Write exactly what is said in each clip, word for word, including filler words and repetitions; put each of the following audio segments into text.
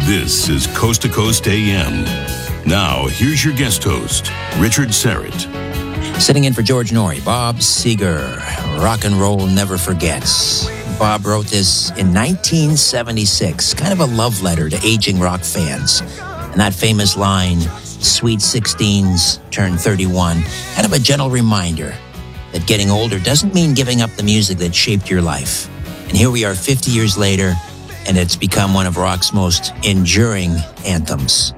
This is Coast to Coast A M. Now, here's your guest host, Richard Syrett. Sitting in for George Norrie, Bob Seger, Rock and Roll Never Forgets. Bob wrote this in nineteen seventy-six, kind of a love letter to aging rock fans. And that famous line, Sweet sixteens turn thirty-one, kind of a gentle reminder that getting older doesn't mean giving up the music that shaped your life. And here we are fifty years later, and it's become one of rock's most enduring anthems.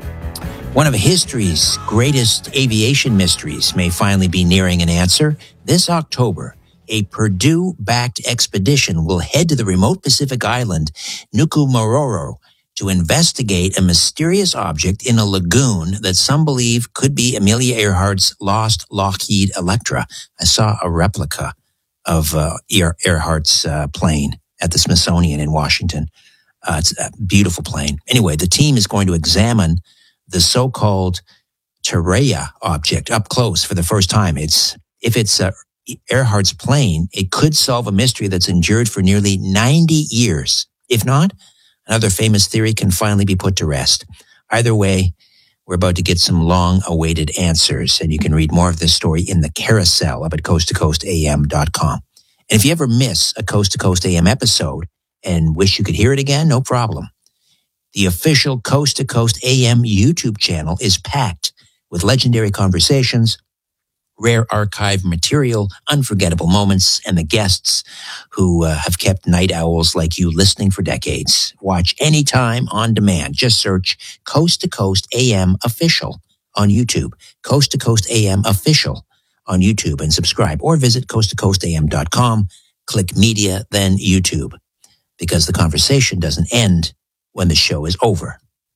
One of history's greatest aviation mysteries may finally be nearing an answer. This October, a Purdue-backed expedition will head to the remote Pacific island, Nkumaroro, to investigate a mysterious object in a lagoon that some believe could be Amelia Earhart's lost Lockheed Electra. I saw a replica of uh, Ear- Earhart's uh, plane at the Smithsonian in Washington. Uh, it's a beautiful plane. Anyway, the team is going to examine the so-called Terea object up close for the first time. It's if it's uh, Earhart's plane, it could solve a mystery that's endured for nearly ninety years. If not, another famous theory can finally be put to rest. Either way, we're about to get some long-awaited answers, and you can read more of this story in the carousel up at coast to coast a m dot com. And if you ever miss a Coast to Coast A M episode and wish you could hear it again, no problem. The official Coast to Coast A M YouTube channel is packed with legendary conversations, rare archive material, unforgettable moments, and the guests who uh, have kept night owls like you listening for decades. Watch anytime on demand. Just search Coast to Coast A M Official on YouTube. Coast to Coast A M Official on YouTube and subscribe, or visit coast to coast a m dot com, click media, then YouTube, because the conversation doesn't end when the show is over.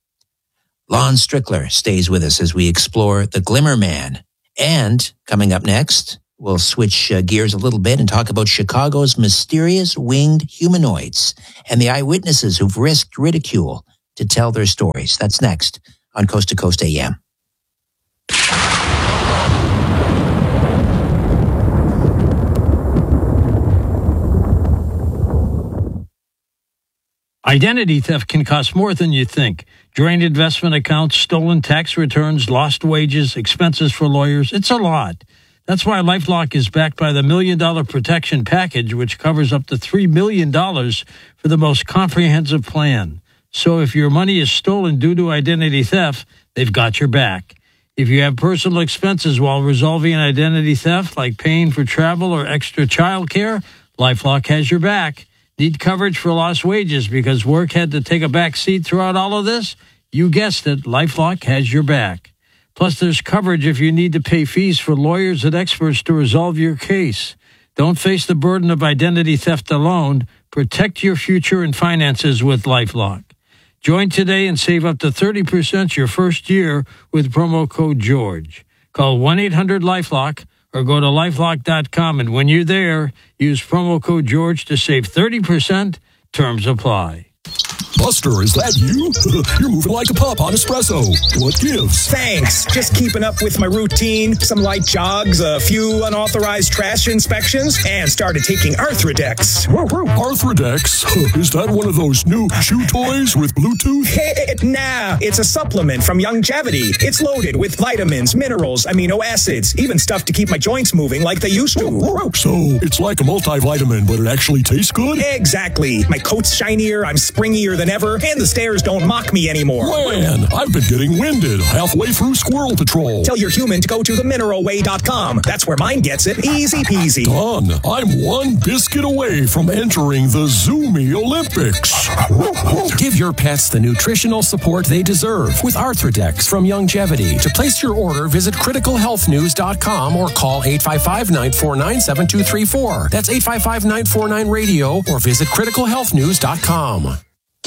Lon Strickler stays with us as we explore the Glimmer Man. And coming up next, we'll switch uh, gears a little bit and talk about Chicago's mysterious winged humanoids and the eyewitnesses who've risked ridicule to tell their stories. That's next on Coast to Coast A M. Identity theft can cost more than you think. Drained investment accounts, stolen tax returns, lost wages, expenses for lawyers. It's a lot. That's why LifeLock is backed by the Million Dollar Protection Package, which covers up to three million dollars for the most comprehensive plan. So if your money is stolen due to identity theft, they've got your back. If you have personal expenses while resolving an identity theft, like paying for travel or extra child care, LifeLock has your back. Need coverage for lost wages because work had to take a back seat throughout all of this? You guessed it, LifeLock has your back. Plus, there's coverage if you need to pay fees for lawyers and experts to resolve your case. Don't face the burden of identity theft alone. Protect your future and finances with LifeLock. Join today and save up to thirty percent your first year with promo code George. Call one eight hundred LifeLock or go to lifelock dot com, and when you're there, use promo code George to save thirty percent. Terms apply. Buster, is that you? You're moving like a pup on espresso. What gives? Thanks. Just keeping up with my routine. Some light jogs, a few unauthorized trash inspections, and started taking Arthrodex. Arthrodex? Is that one of those new chew toys with Bluetooth? Nah, it's a supplement from Youngevity. It's loaded with vitamins, minerals, amino acids, even stuff to keep my joints moving like they used to. So it's like a multivitamin, but it actually tastes good? Exactly. My coat's shinier, I'm springier than ever, and the stairs don't mock me anymore. Man, I've been getting winded halfway through Squirrel Patrol. Tell your human to go to the mineral way dot com. That's where mine gets it. Easy peasy. Done. I'm one biscuit away from entering the Zoomy Olympics. Give your pets the nutritional support they deserve with Arthrodex from Youngevity. To place your order, visit critical health news dot com or call eight five five, nine four nine, seven two three four. That's eight five five, nine four nine, radio or visit critical health news dot com.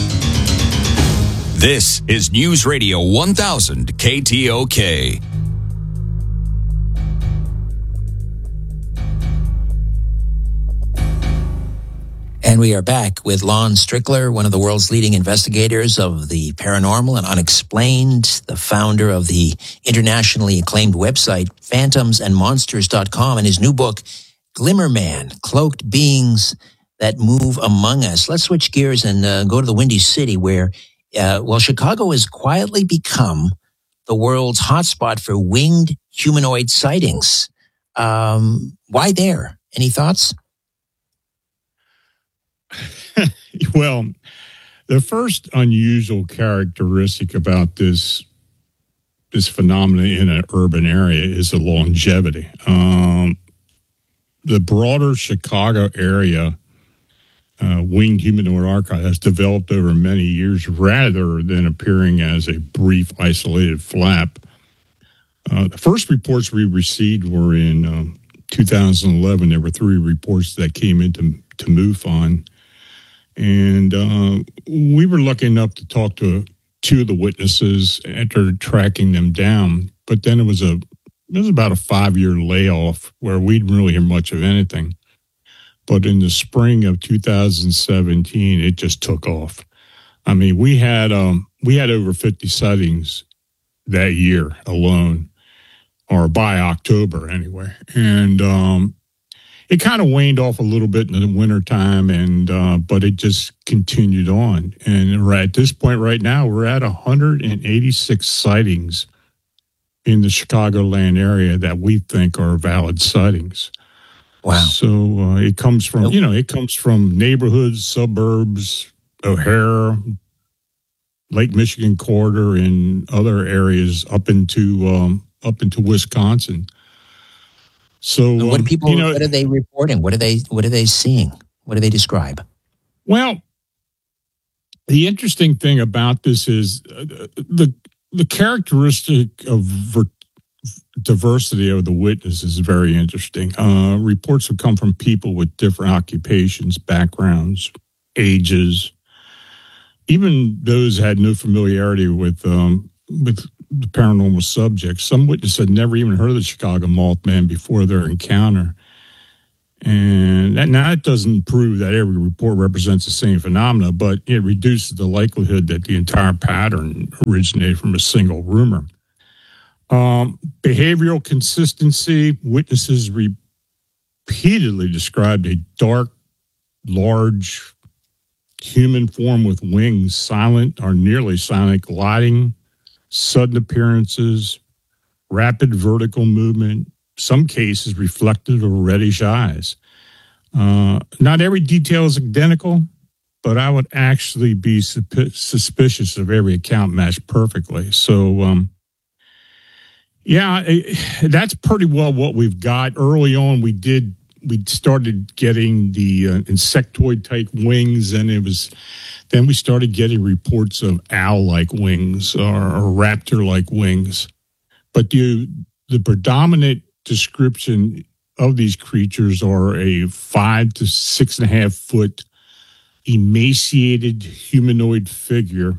This is News Radio one thousand K T O K. And we are back with Lon Strickler, one of the world's leading investigators of the paranormal and unexplained, the founder of the internationally acclaimed website phantoms and monsters dot com, and his new book, Glimmer Man, Cloaked Beings That Move Among Us. Let's switch gears and uh, go to the Windy City, where Uh, well, Chicago has quietly become the world's hotspot for winged humanoid sightings. Um, why there? Any thoughts? Well, the first unusual characteristic about this this phenomenon in an urban area is the longevity. Um, the broader Chicago area uh, winged humanoid archive has developed over many years rather than appearing as a brief isolated flap. Uh, the first reports we received were in um, two thousand eleven. There were three reports that came into to MUFON. And uh, we were lucky enough to talk to two of the witnesses after tracking them down. But then it was a it was about a five-year layoff where we didn't really hear much of anything. But in the spring of two thousand seventeen, it just took off. I mean, we had um, we had over fifty sightings that year alone, or by October anyway. And um, it kind of waned off a little bit in the wintertime, and uh, but it just continued on. And right at this point right now, we're at one hundred eighty-six sightings in the Chicagoland area that we think are valid sightings. Wow. So uh, it comes from, you know, it comes from neighborhoods, suburbs, O'Hare, Lake Michigan corridor, and other areas up into um, up into Wisconsin. So And what um, do people? you know, what are they reporting? What are they? What are they seeing? What do they describe? Well, the interesting thing about this is uh, the the characteristic of ver- diversity of the witness is very interesting. Uh, reports have come from people with different occupations, backgrounds, ages, even those had no familiarity with um, with the paranormal subjects. Some witnesses had never even heard of the Chicago Mothman before their encounter. And that, now that doesn't prove that every report represents the same phenomena, but it reduces the likelihood that the entire pattern originated from a single rumor. Um, behavioral consistency, witnesses repeatedly described a dark, large human form with wings, silent or nearly silent, gliding, sudden appearances, rapid vertical movement, some cases reflective of reddish eyes. Uh, not every detail is identical, but I would actually be sup- suspicious of every account matched perfectly. So, um, yeah, it, that's pretty well what we've got. Early on, we did we started getting the uh, insectoid type wings, and it was then we started getting reports of owl-like wings or, or raptor-like wings. But the the predominant description of these creatures are a five to six and a half foot emaciated humanoid figure,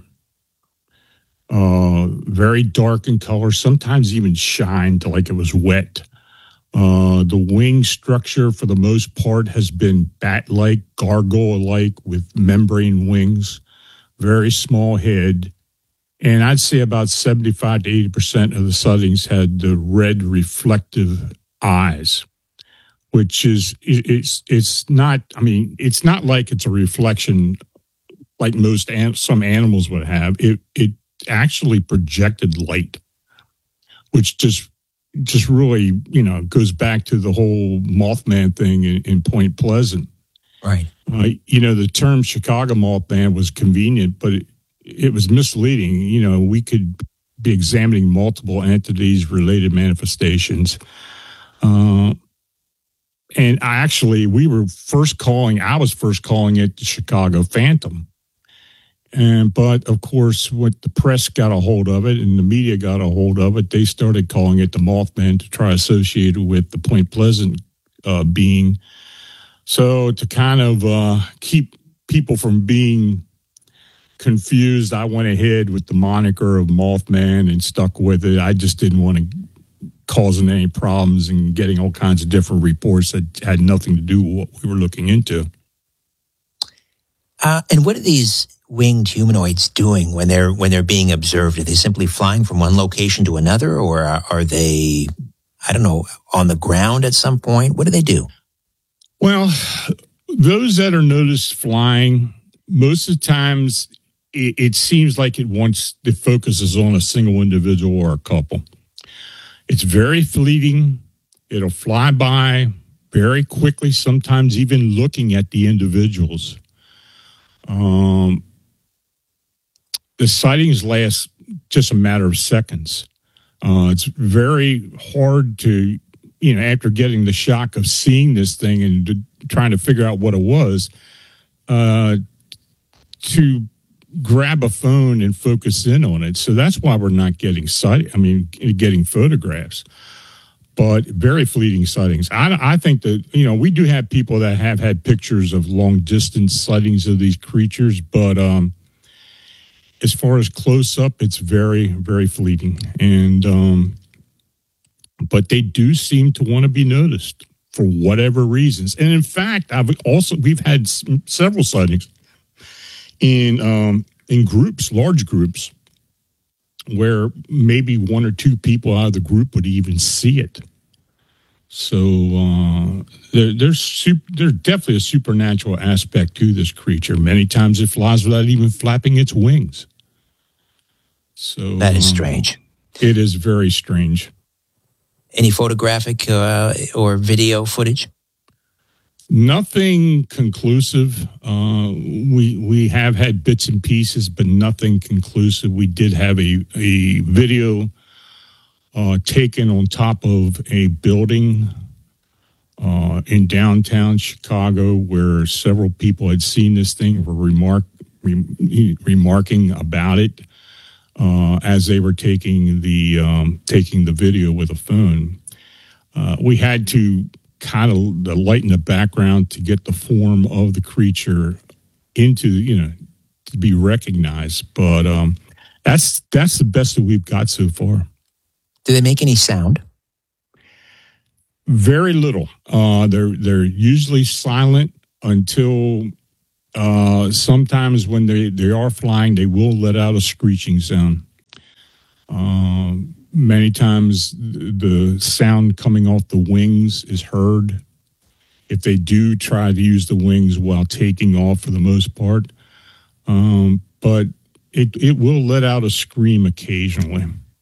uh, very dark in color, sometimes even shined like it was wet. Uh, the wing structure, for the most part, has been bat-like, gargoyle-like with membrane wings, very small head. And I'd say about seventy-five to eighty percent of the sightings had the red reflective eyes, which is, it's it's not, I mean, it's not like it's a reflection like most, an, some animals would have. It it actually projected light, which just just really, you know, goes back to the whole Mothman thing in, in Point Pleasant. Right. Uh, you know, the term Chicago Mothman was convenient, but it, it was misleading. You know, we could be examining multiple entities, related manifestations. Uh, and I actually, we were first calling, I was first calling it the Chicago Phantom. And but of course, when the press got a hold of it and the media got a hold of it, they started calling it the Mothman to try to associate it with the Point Pleasant uh, being. So to kind of uh, keep people from being confused, I went ahead with the moniker of Mothman and stuck with it. I just didn't want to cause any problems and getting all kinds of different reports that had nothing to do with what we were looking into. Uh, and what are these winged humanoids doing when they're when they're being observed? Are they simply flying from one location to another, or are they, I don't know, on the ground at some point? What do they do? Well, those that are noticed flying, most of the times it, it seems like it wants the focus is on a single individual or a couple. It's very fleeting. It'll fly by very quickly, sometimes even looking at the individuals. Um, the sightings last just a matter of seconds. Uh, it's very hard to, you know, after getting the shock of seeing this thing and to, trying to figure out what it was, uh, to grab a phone and focus in on it. So that's why we're not getting sight. I mean, getting photographs, but very fleeting sightings. I, I think that, you know, we do have people that have had pictures of long distance sightings of these creatures, but um, as far as close up, it's very, very fleeting. And, um, but they do seem to want to be noticed for whatever reasons. And in fact, I've also, we've had s- several sightings in, um, in groups, large groups, where maybe one or two people out of the group would even see it. So uh, there, there's super, there's definitely a supernatural aspect to this creature. Many times it flies without even flapping its wings. So That is um, strange. It is very strange. Any photographic uh, or video footage? Nothing conclusive. Uh, we we have had bits and pieces, but nothing conclusive. We did have a, a video uh, taken on top of a building uh, in downtown Chicago where several people had seen this thing, were remark, re, remarking about it uh, as they were taking the, um, taking the video with a phone. Uh, we had to kind of lighten the background to get the form of the creature into, you know, to be recognized. But um, that's that's the best that we've got so far. Do they make any sound? Very little. Uh, they're they're usually silent until uh, sometimes when they, they are flying, they will let out a screeching sound. Um, Many times the sound coming off the wings is heard. If they do try to use the wings while taking off for the most part. Um, but it, it will let out a scream occasionally.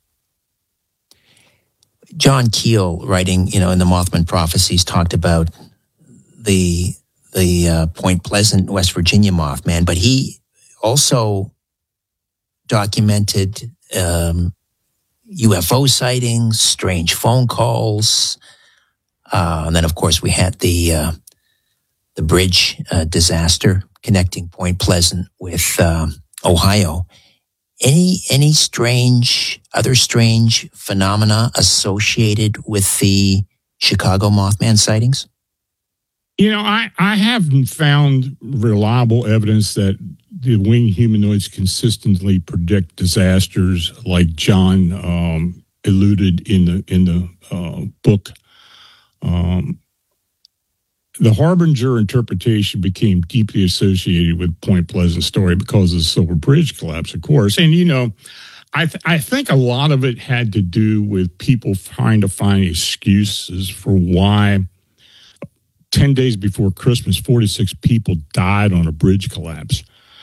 John Keel, writing, you know, in the Mothman Prophecies, talked about the the uh, Point Pleasant, West Virginia Mothman, but he also documented um, U F O sightings, strange phone calls, uh, and then of course we had the uh, the bridge uh, disaster connecting Point Pleasant with um, Ohio. Any any strange other strange phenomena associated with the Chicago Mothman sightings? You know, I, I haven't found reliable evidence that the winged humanoids consistently predict disasters like John um, alluded in the in the uh, book. Um, the Harbinger interpretation became deeply associated with Point Pleasant story because of the Silver Bridge collapse, of course. And, you know, I th- I think a lot of it had to do with people trying to find excuses for why ten days before Christmas, forty-six people died on a bridge collapse.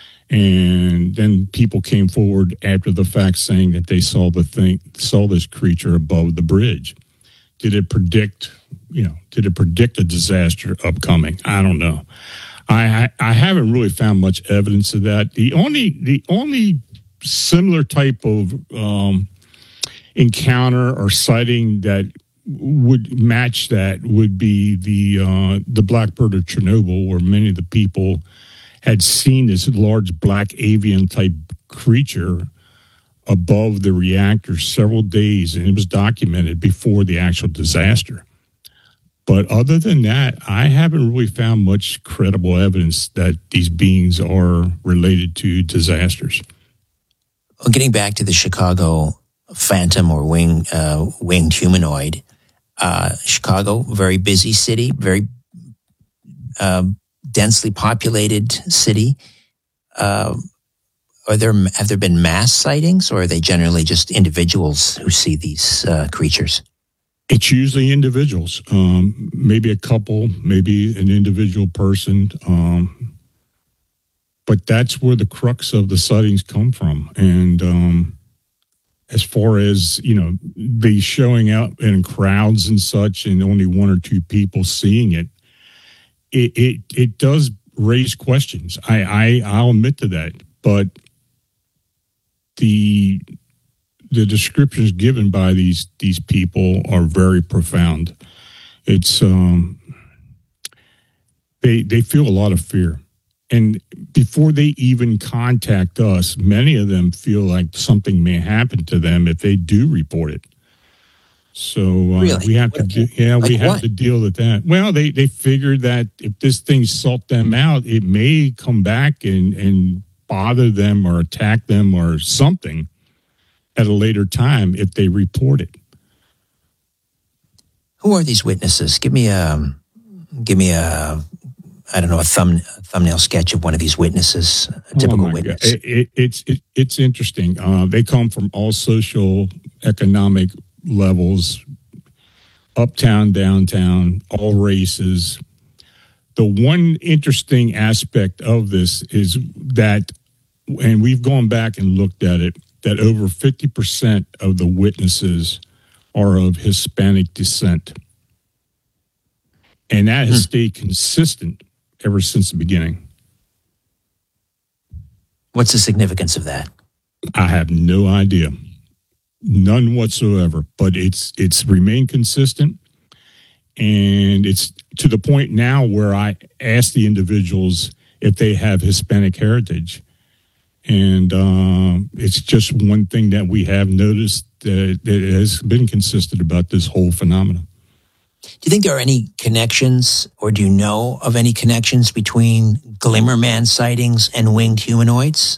And then people came forward after the fact saying that they saw the thing, saw this creature above the bridge. Did it predict, you know, did it predict a disaster upcoming? I don't know. I I haven't really found much evidence of that. The only the only similar type of um, encounter or sighting that would match that would be the uh, the Blackbird of Chernobyl, where many of the people had seen this large black avian type creature above the reactor several days, and it was documented before the actual disaster. But other than that, I haven't really found much credible evidence that these beings are related to disasters. Well, getting back to the Chicago phantom or wing, uh, winged humanoid, uh, Chicago, very busy city, very uh, densely populated city. Uh, are there have there been mass sightings, or are they generally just individuals who see these uh, creatures? It's usually individuals, um, maybe a couple, maybe an individual person. Um, but that's where the crux of the sightings come from. And um, as far as, you know, the showing up in crowds and such and only one or two people seeing it, it it, it does raise questions. I, I, I'll admit to that. But the the descriptions given by these these people are very profound. It's um, they they feel a lot of fear, and before they even contact us, many of them feel like something may happen to them if they do report it. So uh, really? we have to, do, yeah, like we have what? to deal with that. Well, they they figured that if this thing salt them out, it may come back and and bother them or attack them or something at a later time if they report it. Who are these witnesses? Give me a, give me a, I don't know, a thumb, a thumbnail sketch of one of these witnesses, a typical oh witness. It, it, it's it, it's interesting. Uh, they come from all social, economic levels, uptown, downtown, all races. The one interesting aspect of this is that, and we've gone back and looked at it, that over fifty percent of the witnesses are of Hispanic descent. And that has hmm. stayed consistent ever since the beginning. What's the significance of that? I have no idea. None whatsoever. But it's it's remained consistent. And it's to the point now where I ask the individuals if they have Hispanic heritage. And uh, it's just one thing that we have noticed that, that has been consistent about this whole phenomenon. Do you think there are any connections, or do you know of any connections between Glimmerman sightings and winged humanoids?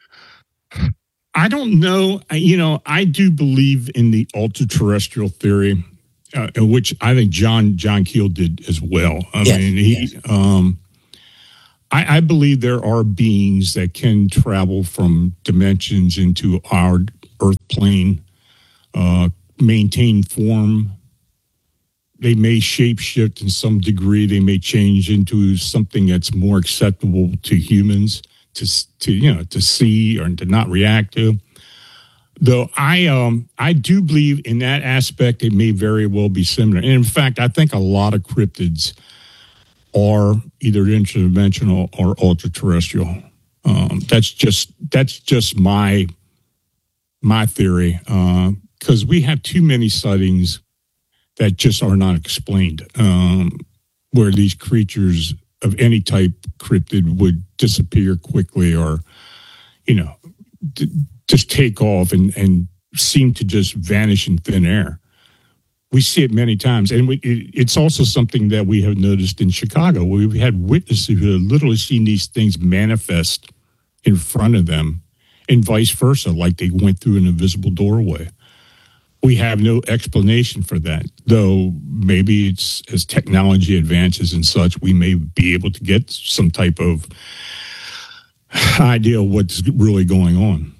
I don't know. I, you know, I do believe in the ultra-terrestrial theory, uh, which I think John John Keel did as well. I yes, mean, he. Yes. Um, I, I believe there are beings that can travel from dimensions into our Earth plane, uh, maintain form. They may shapeshift in some degree. They may change into something that's more acceptable to humans to, to you know, to see or to not react to. Though I um I do believe in that aspect, it may very well be similar. And in fact, I think a lot of cryptids are either interdimensional or ultra-terrestrial. Um, that's just that's just my my theory, because uh, we have too many sightings that just are not explained, um, where these creatures of any type cryptid would disappear quickly, or you know, d- just take off and, and seem to just vanish in thin air. We see it many times, and we, it, it's also something that we have noticed in Chicago. We've had witnesses who have literally seen these things manifest in front of them, and vice versa, like they went through an invisible doorway. We have no explanation for that, though maybe it's as technology advances and such, we may be able to get some type of idea of what's really going on.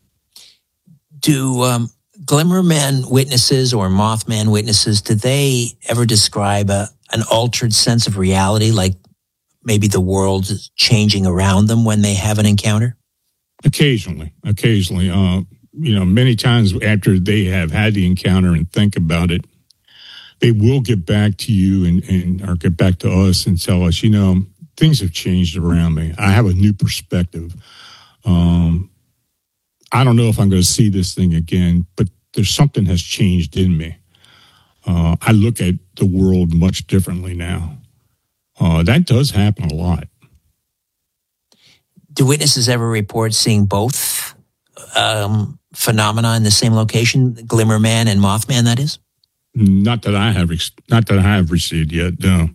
Do um, Glimmerman witnesses or Mothman witnesses, do they ever describe a, an altered sense of reality, like maybe the world is changing around them when they have an encounter? Occasionally, occasionally. Uh, you know, many times after they have had the encounter and think about it, they will get back to you and, and or get back to us and tell us, you know, things have changed around me. I have a new perspective. Um, I don't know if I'm going to see this thing again, but there's something has changed in me. Uh, I look at the world much differently now. Uh, that does happen a lot. Do witnesses ever report seeing both um, phenomena in the same location, Glimmerman and Mothman, that is? Not that I have, not that I have received yet, no.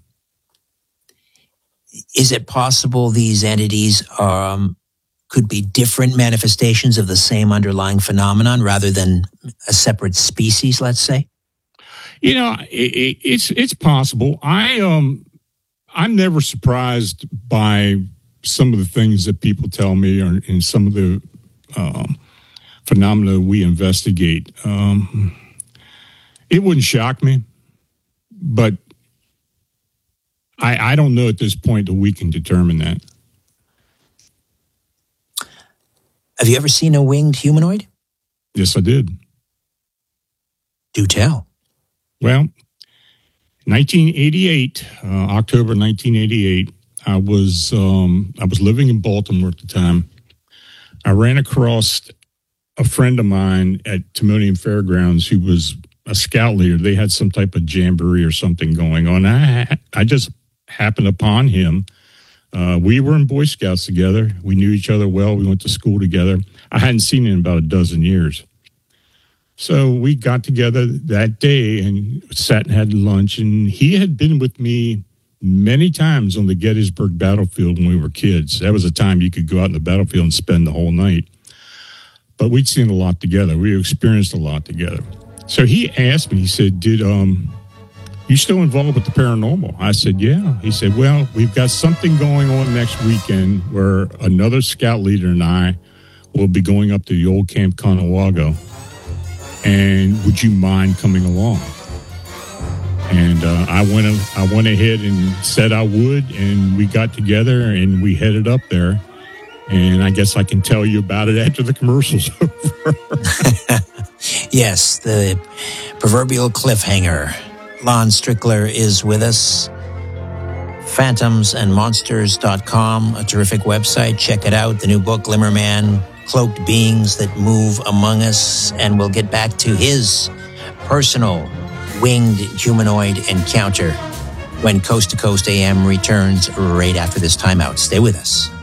Is it possible these entities um, could be different manifestations of the same underlying phenomenon rather than a separate species, let's say? You know, it, it, it's it's possible. I um, I'm never surprised by some of the things that people tell me, or in some of the um, phenomena we investigate. Um, it wouldn't shock me, but I, I don't know at this point that we can determine that. Have you ever seen a winged humanoid? Yes, I did. Do tell. Well, nineteen eighty-eight, uh, October nineteen eighty-eight, I was um, I was living in Baltimore at the time. I ran across a friend of mine at Timonium Fairgrounds who was a scout leader. They had some type of jamboree or something going on. I I just happened upon him. Uh, we were in Boy Scouts together. We knew each other well. We went to school together. I hadn't seen him in about a dozen years. So we got together that day and sat and had lunch. And he had been with me many times on the Gettysburg battlefield when we were kids. That was a time you could go out in the battlefield and spend the whole night. But we'd seen a lot together. We experienced a lot together. So he asked me, he said, did um, you still involved with the paranormal? I said, yeah. He said, well, we've got something going on next weekend where another scout leader and I will be going up to the old Camp Conawago. And would you mind coming along? And uh, I went I went ahead and said I would, and we got together and we headed up there. And I guess I can tell you about it after the commercial's over. Yes, the proverbial cliffhanger. Lon Strickler is with us. phantoms and monsters dot com, a terrific website. Check it out. The new book, Glimmerman, Cloaked Beings That Move Among Us. And we'll get back to his personal winged humanoid encounter when Coast to Coast A M returns right after this timeout. Stay with us.